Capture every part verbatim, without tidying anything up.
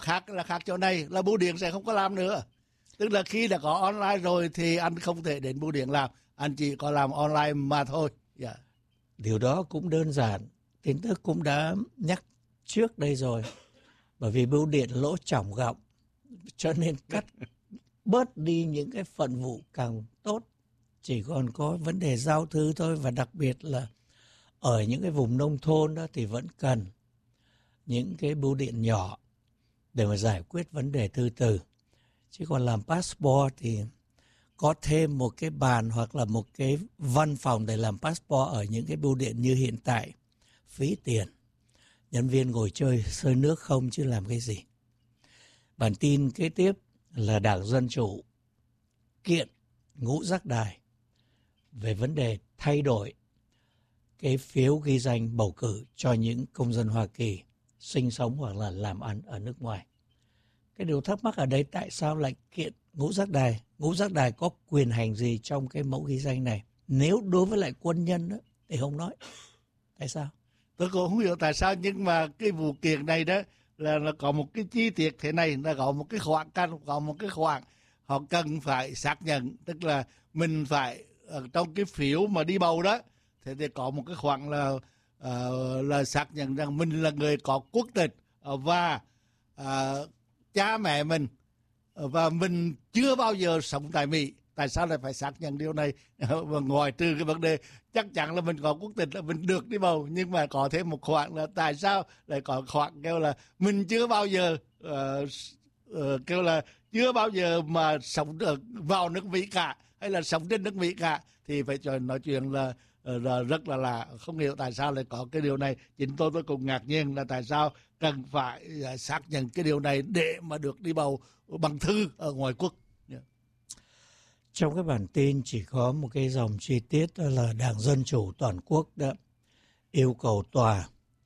khác là khác chỗ này là bưu điện sẽ không có làm nữa. Tức là khi đã có online rồi thì anh không thể đến bưu điện làm, anh chỉ có làm online mà thôi. Yeah. Điều đó cũng đơn giản, tin tức cũng đã nhắc trước đây rồi. Bởi vì bưu điện lỗ chỏng gọng, cho nên cắt bớt đi những cái phận vụ càng tốt. Chỉ còn có vấn đề giao thư thôi, và đặc biệt là ở những cái vùng nông thôn đó thì vẫn cần những cái bưu điện nhỏ để mà giải quyết vấn đề thư từ. Chứ còn làm passport thì có thêm một cái bàn hoặc là một cái văn phòng để làm passport ở những cái bưu điện như hiện tại, phí tiền. Nhân viên ngồi chơi sơi nước không chứ làm cái gì. Bản tin kế tiếp là Đảng Dân Chủ kiện Ngũ Giác Đài về vấn đề thay đổi cái phiếu ghi danh bầu cử cho những công dân Hoa Kỳ sinh sống hoặc là làm ăn ở nước ngoài. Cái điều thắc mắc ở đây, tại sao lại kiện Ngũ Giác Đài? Ngũ Giác Đài có quyền hành gì trong cái mẫu ghi danh này? Nếu đối với lại quân nhân đó, thì không nói. Tại sao? Tôi cũng không hiểu tại sao, nhưng mà cái vụ kiện này đó là, là có một cái chi tiết thế này, là có một cái khoản căn, có một cái khoản họ cần phải xác nhận, tức là mình phải ở trong cái phiếu mà đi bầu đó, thì, thì có một cái khoản là uh, là xác nhận rằng mình là người có quốc tịch và uh, cha mẹ mình và mình chưa bao giờ sống tại Mỹ. Tại sao lại phải xác nhận điều này? Và ngoài trừ cái vấn đề chắc chắn là mình có quốc tịch là mình được đi bầu, nhưng mà có thêm một khoản là tại sao lại có khoản kêu là mình chưa bao giờ uh, uh, kêu là chưa bao giờ mà sống được vào nước Mỹ cả, hay là sống trên nước Mỹ cả, thì phải cho nói chuyện là, là rất là lạ. Không hiểu tại sao lại có cái điều này. Chính tôi tôi cũng ngạc nhiên là tại sao cần phải xác nhận cái điều này để mà được đi bầu bằng thư ở ngoài quốc. Yeah. Trong cái bản tin chỉ có một cái dòng chi tiết, đó là Đảng Dân Chủ toàn quốc đã yêu cầu tòa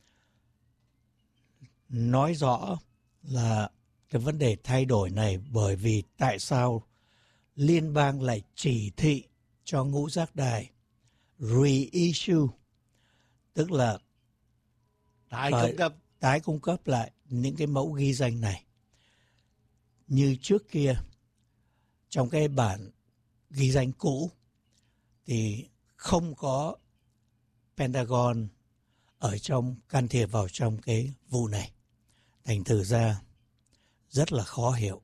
nói rõ là cái vấn đề thay đổi này, bởi vì tại sao liên bang lại chỉ thị cho Ngũ Giác Đài reissue, tức là tái cung cấp tái cung cấp lại những cái mẫu ghi danh này. Như trước kia, trong cái bản ghi danh cũ thì không có Pentagon ở trong can thiệp vào trong cái vụ này. Thành thử ra rất là khó hiểu.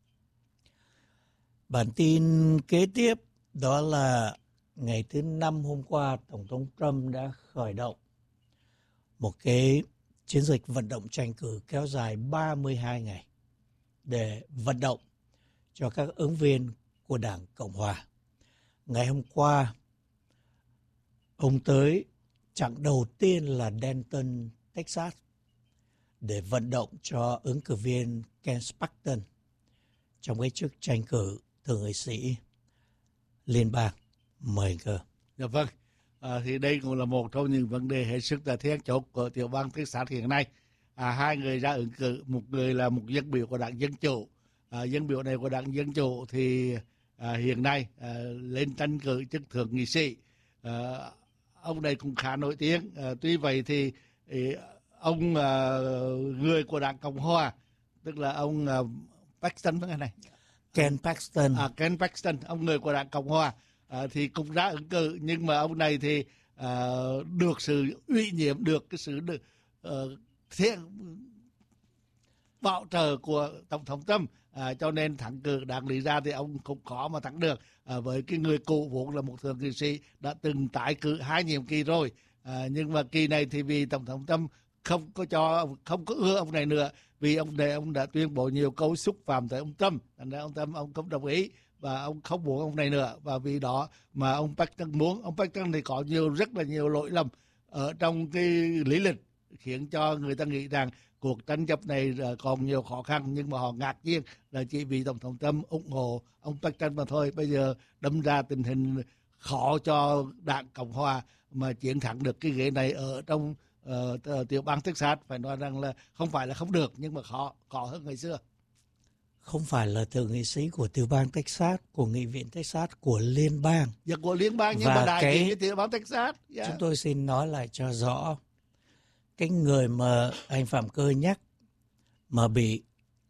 Bản tin kế tiếp đó là ngày thứ năm hôm qua, Tổng thống Trump đã khởi động một cái chiến dịch vận động tranh cử kéo dài ba mươi hai ngày để vận động cho các ứng viên của Đảng Cộng Hòa. Ngày hôm qua, ông tới chặng đầu tiên là Denton, Texas, để vận động cho ứng cử viên Ken Paxton trong cái chức tranh cử thượng nghị sĩ liên bang. Mời anh Cơ. Dạ vâng, à, thì đây cũng là một trong những vấn đề hết sức là then chốt của tiểu bang Texas hiện nay. À, hai người ra ứng cử, một người là một dân biểu của Đảng Dân Chủ. À, dân biểu này của Đảng Dân Chủ thì à, hiện nay à, lên tranh cử chức thượng nghị sĩ. À, ông này cũng khá nổi tiếng. À, tuy vậy thì ý, ông à, người của Đảng Cộng Hòa, tức là ông à, Paxton cái này. Ken Paxton. À, Ken Paxton, ông người của Đảng Cộng Hòa. À, thì cũng ra ứng cử, nhưng mà ông này thì à, được sự ủy nhiệm, được cái sự được, uh, thế, bảo trợ của Tổng thống Trump, à, cho nên thắng cử. Đáng lý ra thì ông không khó mà thắng được, à, với cái người cũ vốn là một thượng nghị sĩ đã từng tái cử hai nhiệm kỳ rồi, à, nhưng mà kỳ này thì vì Tổng thống Trump không có cho, không có ưa ông này nữa, vì ông này ông đã tuyên bố nhiều câu xúc phạm tới ông Trump, thành ra ông Trump ông không đồng ý và ông không muốn ông này nữa, và vì đó mà ông Paxton muốn. Ông Paxton thì có nhiều rất là nhiều lỗi lầm ở trong cái lý lịch, khiến cho người ta nghĩ rằng cuộc tranh chấp này còn nhiều khó khăn, nhưng mà họ ngạc nhiên là chỉ vì Tổng thống Trump ủng hộ ông Paxton mà thôi. Bây giờ đâm ra tình hình khó cho Đảng Cộng Hòa mà chiến thắng được cái ghế này ở trong uh, tiểu bang Texas. Phải nói rằng là không phải là không được, nhưng mà khó, khó hơn ngày xưa. Không phải là thượng nghị sĩ của tiểu bang Texas, của nghị viện Texas, của liên bang. Dạ, của liên bang, nhưng và mà đại cái, diện cái tiểu bang Texas. Yeah. Chúng tôi xin nói lại cho rõ. Cái người mà anh Phạm Cơ nhắc mà bị